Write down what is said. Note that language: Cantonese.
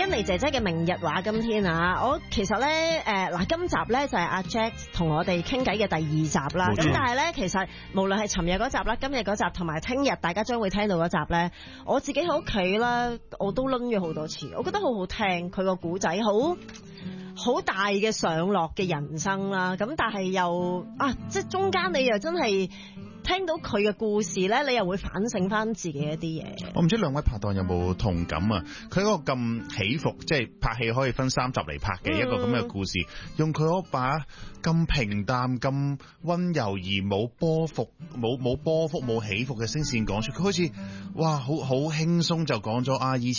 珍妮姐姐嘅明日話今天啊，我其實咧今集咧就係阿 Jack 同我哋傾偈嘅第二集啦。咁但係咧，其實無論係尋日嗰集啦、今日嗰集同埋聽日大家將會聽到嗰集咧，我自己喺屋企啦，我都掄咗好多次，我覺得好好聽，佢個古仔好大嘅上落嘅人生啦。咁但係又即係中間你又真係聽到佢嘅故事咧，你又會反省翻自己一啲嘢。 我唔知兩位拍檔有冇同感啊？佢嗰個咁起伏，即係拍戲可以分3集嚟拍嘅一個咁嘅故事，用佢嗰把咁平淡、咁溫柔而冇波幅、冇起伏嘅聲線講出，佢好似哇好輕鬆就講咗以前